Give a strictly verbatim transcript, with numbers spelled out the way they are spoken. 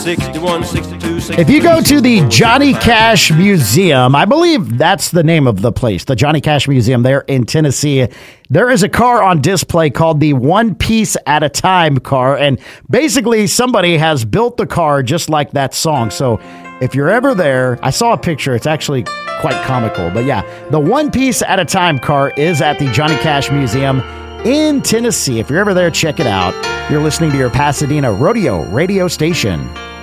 sixty-one, sixty-two, sixty-three. If you go to the Johnny Cash Museum, I believe that's the name of the place, the Johnny Cash Museum there in Tennessee, there is a car on display called the One Piece at a Time car. And basically somebody has built the car just like that song. So if you're ever there, I saw a picture. It's actually quite comical. But yeah, the One Piece at a Time car is at the Johnny Cash Museum in Tennessee. If you're ever there, check it out. You're listening to your Pasadena Rodeo radio station.